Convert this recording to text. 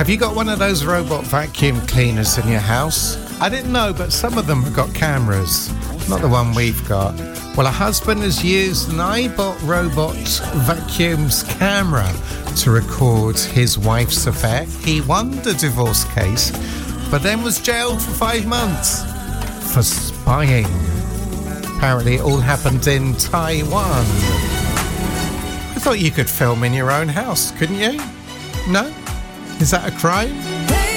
Have you got one of those robot vacuum cleaners in your house? I didn't know, but some of them have got cameras. Not the one we've got. Well, a husband has used an iBot robot vacuum's camera to record his wife's affair. He won the divorce case, but then was jailed for 5 months for spying. Apparently it all happened in Taiwan. I thought you could film in your own house, couldn't you? No? Is that a crime?